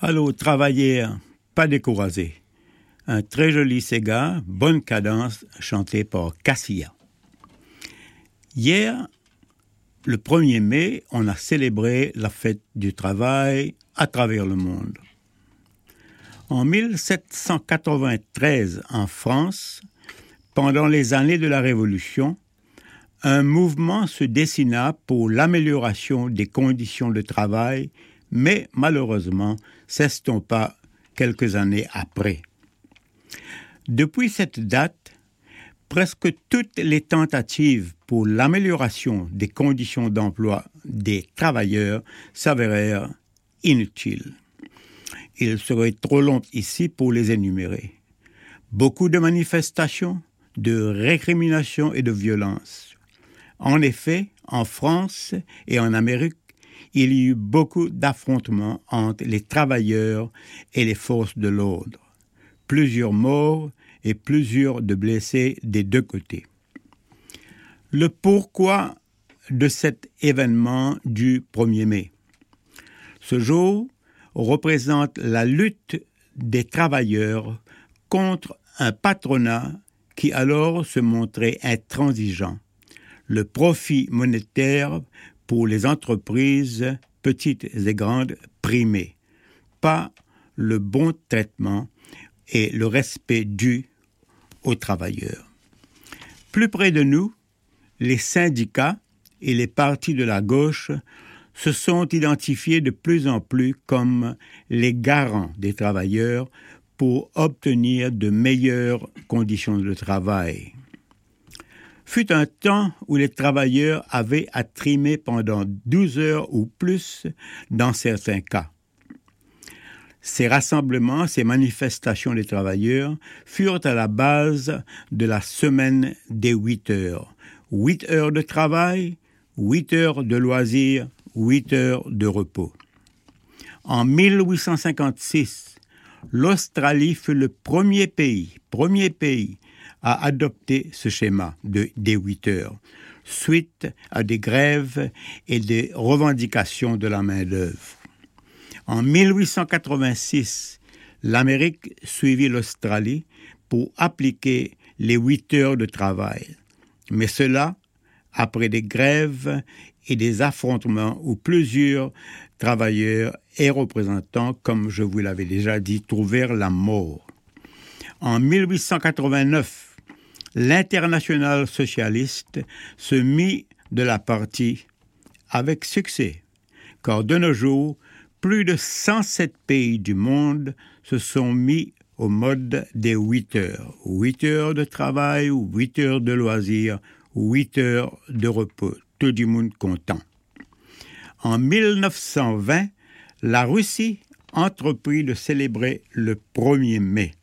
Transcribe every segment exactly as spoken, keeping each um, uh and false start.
Allô, travailler, pas découragé. Un très joli Sega, bonne cadence, chanté par Cassia. Hier, le premier mai, on a célébré la fête du travail à travers le monde. En mille sept cent quatre-vingt-treize, en France, pendant les années de la Révolution, un mouvement se dessina pour l'amélioration des conditions de travail, mais malheureusement s'estompa quelques années après. Depuis cette date, presque toutes les tentatives pour l'amélioration des conditions d'emploi des travailleurs s'avérèrent inutiles. Il serait trop long ici pour les énumérer. Beaucoup de manifestations, de récriminations et de violences. En effet, en France et en Amérique, il y eut beaucoup d'affrontements entre les travailleurs et les forces de l'ordre. Plusieurs morts et plusieurs de blessés des deux côtés. Le pourquoi de cet événement du premier mai. Ce jour représente la lutte des travailleurs contre un patronat qui alors se montrait intransigeant. Le profit monétaire pour les entreprises petites et grandes primées, pas le bon traitement et le respect dû aux travailleurs. Plus près de nous, les syndicats et les partis de la gauche se sont identifiés de plus en plus comme les garants des travailleurs pour obtenir de meilleures conditions de travail. Fut un temps où les travailleurs avaient à trimer pendant douze heures ou plus dans certains cas. Ces rassemblements, ces manifestations des travailleurs furent à la base de la semaine des huit heures. Huit heures de travail, huit heures de loisirs, huit heures de repos. En mille huit cent cinquante-six, l'Australie fut le premier pays, premier pays à adopter ce schéma de, des huit heures, suite à des grèves et des revendications de la main-d'œuvre. En mille huit cent quatre-vingt-six, l'Amérique suivit l'Australie pour appliquer les huit heures de travail. Mais cela, après des grèves et des affrontements où plusieurs travailleurs et représentants, comme je vous l'avais déjà dit, trouvèrent la mort. En mille huit cent quatre-vingt-neuf, l'Internationale socialiste se mit de la partie avec succès, car de nos jours, plus de cent sept pays du monde se sont mis au mode des huit heures. huit heures de travail, huit heures de loisirs, huit heures de repos. Tout du monde content. En mille neuf cent vingt, la Russie entreprit de célébrer le premier mai.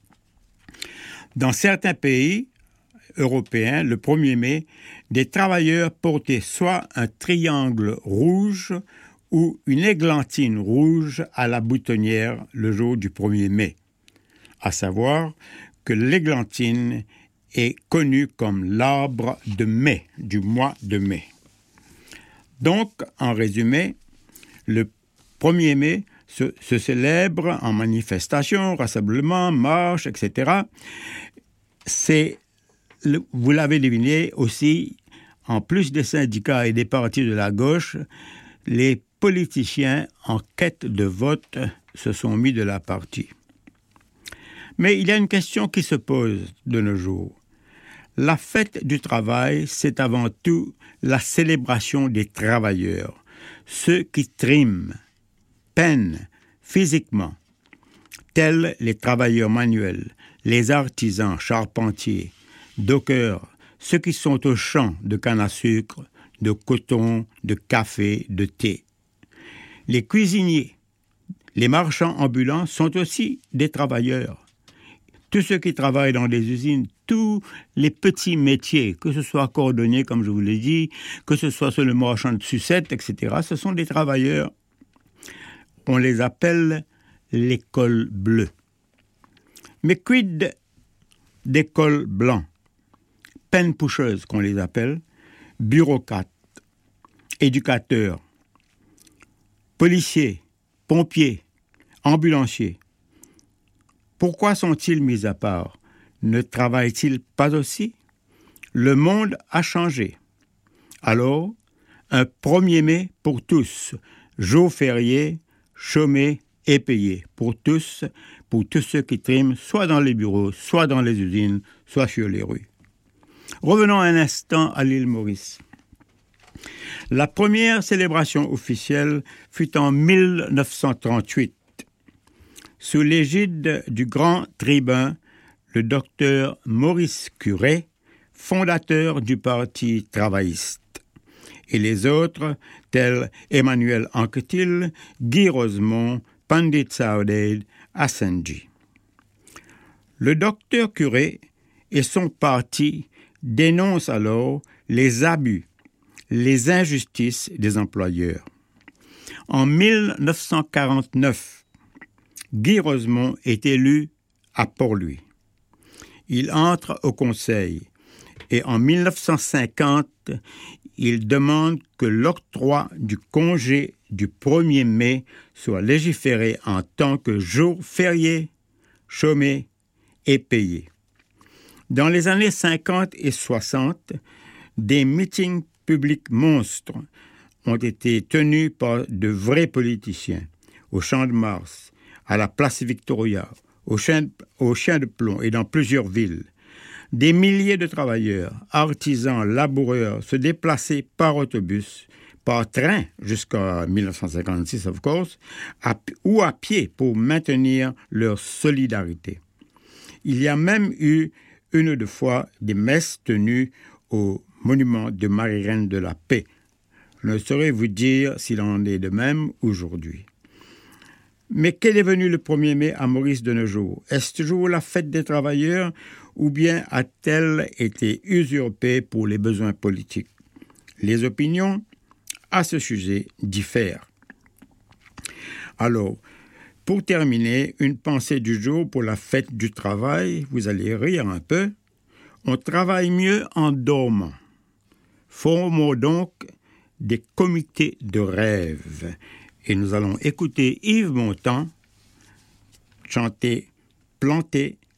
Dans certains pays européens, le premier mai, des travailleurs portaient soit un triangle rouge ou une églantine rouge à la boutonnière le jour du premier mai. À savoir que l'églantine est connue comme l'arbre de mai, du mois de mai. Donc, en résumé, le premier mai se, se célèbre en manifestations, rassemblements, marches, et cetera. C'est, le, vous l'avez deviné aussi, en plus des syndicats et des partis de la gauche, les politiciens en quête de vote se sont mis de la partie. Mais il y a une question qui se pose de nos jours. La fête du travail, c'est avant tout la célébration des travailleurs, ceux qui triment, peinent physiquement, tels les travailleurs manuels, les artisans, charpentiers, dockers, ceux qui sont aux champs de canne à sucre, de coton, de café, de thé. Les cuisiniers, les marchands ambulants sont aussi des travailleurs. Tous ceux qui travaillent dans des usines, tous les petits métiers, que ce soit cordonnier, comme je vous l'ai dit, que ce soit sur le marchand de sucettes, et cetera, ce sont des travailleurs. On les appelle l'école bleue. Mais quid des cols blancs, peine poucheuse qu'on les appelle, bureaucrates, éducateurs, policiers, pompiers, Ambulanciers. Pourquoi sont-ils mis à part? Ne travaillent-ils pas aussi? Le monde a changé. Alors, un premier mai pour tous, jour férié, chômé et payé, pour tous, pour tous ceux qui triment, soit dans les bureaux, soit dans les usines, soit sur les rues. Revenons un instant à l'île Maurice. La première célébration officielle fut en mille neuf cent trente-huit, sous l'égide du grand tribun, le docteur Maurice Curet, fondateur du Parti travailliste, et les autres, tels Emmanuel Anquetil, Guy Rosemont, Pandit Saoudade, Assanji. Le docteur Curet et son parti dénoncent alors les abus, les injustices des employeurs. En mille neuf cent quarante-neuf, Guy Rosemont est élu à Port-Louis. Il entre au Conseil et en mille neuf cent cinquante, il demande que l'octroi du congé du premier mai soit légiféré en tant que jour férié, chômé et payé. Dans les années cinquante et soixante, des meetings publics monstres ont été tenus par de vrais politiciens au Champ de Mars, à la place Victoria, au Chien, au Chien de Plomb et dans plusieurs villes. Des milliers de travailleurs, artisans, laboureurs se déplaçaient par autobus, par train jusqu'en mille neuf cent cinquante-six, of course, à, ou à pied pour maintenir leur solidarité. Il y a même eu une ou deux fois des messes tenues au monument de Marie-Reine de la Paix. Je ne saurais vous dire s'il en est de même aujourd'hui. Mais qu'est devenu le premier mai à Maurice de nos jours? Est-ce toujours la fête des travailleurs ou bien a-t-elle été usurpée pour les besoins politiques? Les opinions à ce sujet diffèrent. Alors, pour terminer, une pensée du jour pour la fête du travail, vous allez rire un peu. On travaille mieux en dormant. Formons donc des comités de rêve. Et nous allons écouter Yves Montand chanter « Planter café ».